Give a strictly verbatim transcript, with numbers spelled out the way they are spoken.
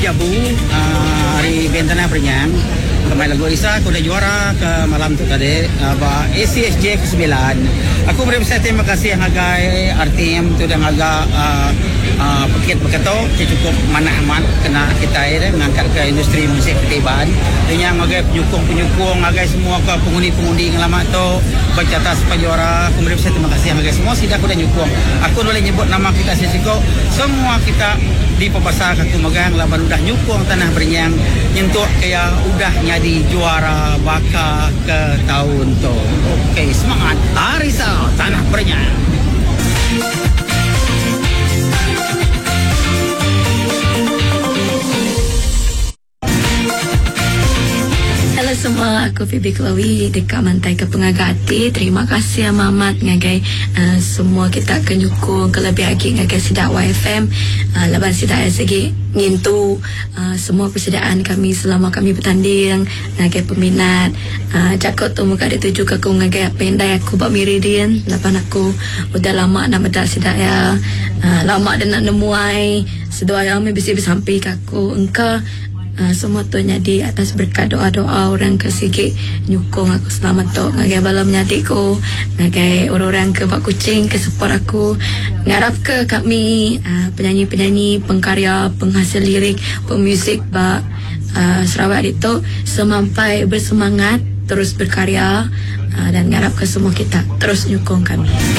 Jabu, uh, hari bentana pernyang. Kemai lagu Isa, aku dah juara ke malam tu tadi, uh, ba A C S J ke sembilan. Aku berusaha terima kasih yang agak R T M tu dan agak uh, uh, paket berkata cukup mana amat kena kita ini mengangkat ke industri musik ketibaan. Dengan agak penyukung-penyukung, agak semua ke pengundi-pengundi yang lama tu baca atas juara. Aku berusaha terima kasih yang agak semua sudah aku dah nyukung. Aku boleh nyebut nama kita sesiko. Semua kita di pepasar aku megang laban udah nyukung tanah bernyang nyentuh kayak udah nyadi juara baka ke tahun tu. Okey, semangat Arisa tanah bernyang. Halo semua, aku Phoebe Chloe dekat Mantai Kepengagati. Terima kasih amat ngagai uh, semua kita akan nyukung kelebih lagi ngagai Sidak Y F M. Uh, Laban Sidak segi ngintu uh, semua persediaan kami selama kami bertanding ngagai peminat. Uh, Jakut tu muka dituju ke aku ngagai pendai aku bak Meridian. Laban aku udah lama nak medak Sidak ya. Uh, lama dah nak nemuai. Sedoa yang bisa sampai ke aku engkau. Uh, semua tu nyadi atas berkat doa-doa orang ke sigi nyukung aku selamat tu ngagai balam nyadi ko ngagai orang-orang ke bak kucing ke support aku ngarap ke kami uh, penyanyi-penyanyi pengkarya penghasil lirik pemuzik bak uh, Sarawak itu semampai bersemangat terus berkarya uh, dan ngarap ke semua kita terus nyukung kami.